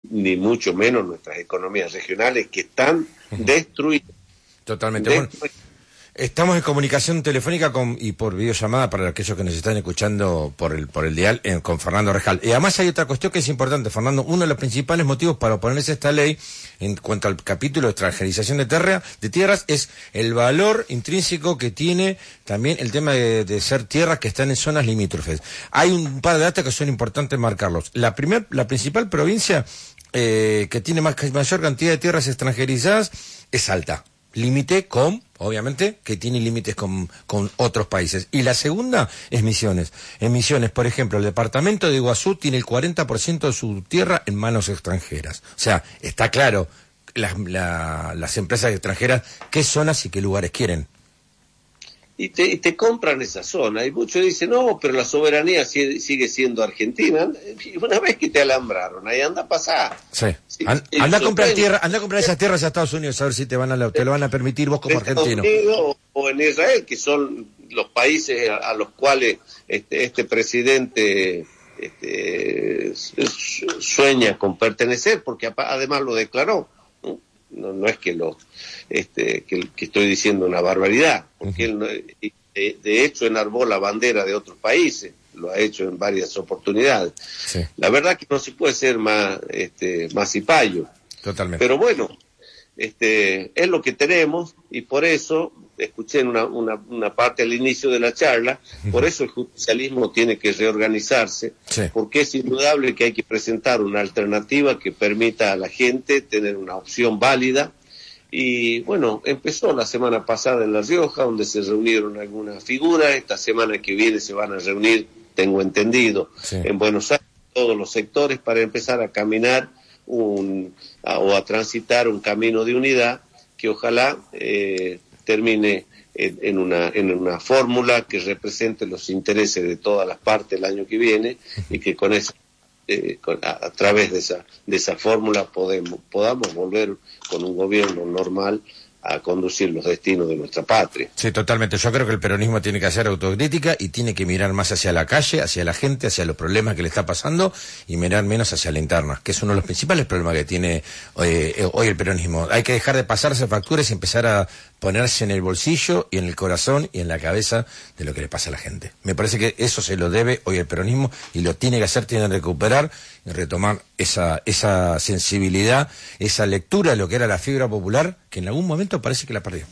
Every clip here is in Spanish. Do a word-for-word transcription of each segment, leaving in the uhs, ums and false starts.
ni mucho menos nuestras economías regionales que están destruidas. Totalmente. Destruidas. Bueno, estamos en comunicación telefónica con, y por videollamada para aquellos que nos están escuchando por el por el dial eh, con Fernando Rejal. Y además hay otra cuestión que es importante, Fernando. Uno de los principales motivos para oponerse a esta ley en cuanto al capítulo de extranjerización de, tierra, de tierras es el valor intrínseco que tiene también el tema de, de ser tierras que están en zonas limítrofes. Hay un par de datos que son importantes marcarlos. La primer, la principal provincia eh, que tiene más, mayor cantidad de tierras extranjerizadas es Salta. Límite con, obviamente, que tiene límites con, con otros países. Y la segunda es Misiones. En Misiones, por ejemplo, el departamento de Iguazú tiene el cuarenta por ciento de su tierra en manos extranjeras. O sea, está claro, las, la, las empresas extranjeras, qué zonas y qué lugares quieren. Y te, y te compran esa zona, y muchos dicen, no, pero la soberanía sigue, sigue siendo argentina. Y una vez que te alambraron, ahí anda a pasar. Sí. sí anda, anda a comprar tierra, anda a comprar esas tierras a Estados Unidos, a ver si te van a te lo van a permitir vos como argentino. O, o en Israel, que son los países a, a los cuales este, este presidente este, sueña con pertenecer, porque además lo declaró. No, no es que lo este que, que estoy diciendo una barbaridad, porque uh-huh. él de, de hecho enarboló la bandera de otros países, lo ha hecho en varias oportunidades. Sí. La verdad que no se puede ser más este más cipayo. Totalmente. Pero bueno, este es lo que tenemos, y por eso escuché en una, una, una parte al inicio de la charla, uh-huh. por eso el justicialismo tiene que reorganizarse, sí. porque es indudable que hay que presentar una alternativa que permita a la gente tener una opción válida. Y bueno, empezó la semana pasada en La Rioja, donde se reunieron algunas figuras. Esta semana que viene se van a reunir, tengo entendido, sí. en Buenos Aires, todos los sectores, para empezar a caminar un a, o a transitar un camino de unidad que ojalá eh, termine en, en una en una fórmula que represente los intereses de todas las partes el año que viene, y que con esa eh, con, a, a través de esa de esa fórmula podemos podamos volver con un gobierno normal a conducir los destinos de nuestra patria. Sí, totalmente. Yo creo que el peronismo tiene que hacer autocrítica y tiene que mirar más hacia la calle, hacia la gente, hacia los problemas que le está pasando, y mirar menos hacia la interna, que es uno de los principales problemas que tiene eh, hoy el peronismo. Hay que dejar de pasarse facturas y empezar a ponerse en el bolsillo y en el corazón y en la cabeza de lo que le pasa a la gente. Me parece que eso se lo debe hoy el peronismo, y lo tiene que hacer, tiene que recuperar y retomar esa esa sensibilidad, esa lectura de lo que era la fibra popular, que en algún momento parece que la perdió.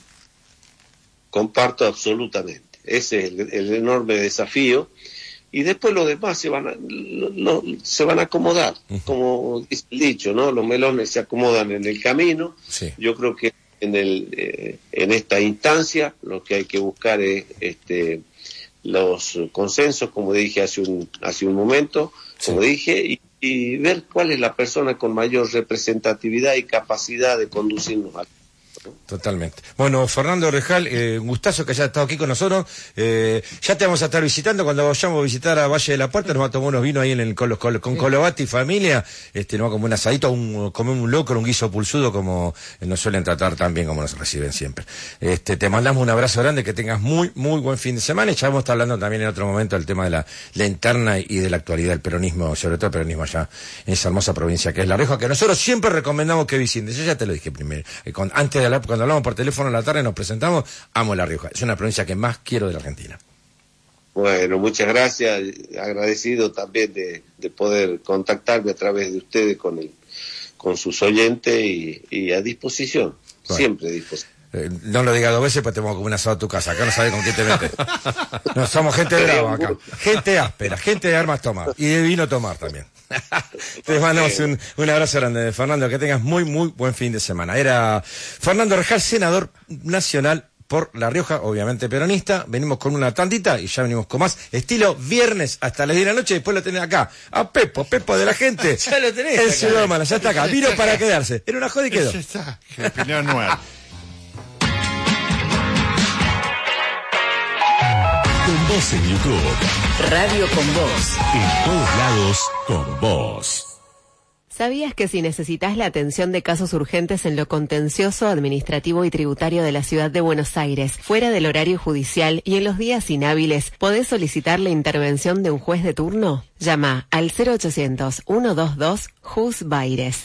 Comparto absolutamente. Ese es el, el enorme desafío, y después los demás se van a, lo, lo, se van a acomodar, uh-huh. como dice el dicho, ¿no? Los melones se acomodan en el camino. Sí. Yo creo que en el eh, en esta instancia lo que hay que buscar es este los consensos, como dije hace un hace un momento, sí. como dije, y, y ver cuál es la persona con mayor representatividad y capacidad de conducirnos al. Totalmente. Bueno, Fernando Rejal, eh, un gustazo que hayas estado aquí con nosotros. Eh, ya te vamos a estar visitando cuando vayamos a visitar a Valle de la Puerta. Nos va a tomar unos vinos ahí en el con, con, con Colobati y familia. Este, nos va a comer un asadito, un, comer un locro, un guiso pulsudo, como nos suelen tratar tan bien como nos reciben siempre. Este, te mandamos un abrazo grande, que tengas muy, muy buen fin de semana. Y ya vamos a estar hablando también en otro momento del tema de la, la interna y de la actualidad del peronismo, sobre todo el peronismo allá en esa hermosa provincia que es La Rioja, que nosotros siempre recomendamos que visiten. Yo ya te lo dije primero, eh, con, antes de la, cuando hablamos por teléfono en la tarde, nos presentamos, amo La Rioja, es una provincia que más quiero de la Argentina. Bueno, muchas gracias, agradecido también de, de poder contactarme a través de ustedes con el, con sus oyentes, y, y a disposición, bueno. siempre a disposición. Eh, no lo digas dos veces, pues te vamos a comer un asado a tu casa. Acá no sabes con quién te metes. No somos gente brava acá. Gente áspera, gente de armas tomar. Y de vino tomar también. Te mandamos un, un abrazo grande, Fernando. Que tengas muy, muy buen fin de semana. Era Fernando Rejal, senador nacional por La Rioja, obviamente peronista. Venimos con una tandita y ya venimos con más. Estilo viernes hasta las diez de la noche. Después lo tenés acá. A Pepo, Pepo de la gente. Ya lo tenés. El ciudadano, ya está acá. Vino para quedarse. Era una joda y quedó. Ya está. Que opinión nueva. Con vos en YouTube. Radio Con Vos. En todos lados, con vos. ¿Sabías que si necesitas la atención de casos urgentes en lo contencioso, administrativo y tributario de la ciudad de Buenos Aires, fuera del horario judicial y en los días inhábiles, podés solicitar la intervención de un juez de turno? Llama al cero ochocientos, ciento veintidós, Jus Baires.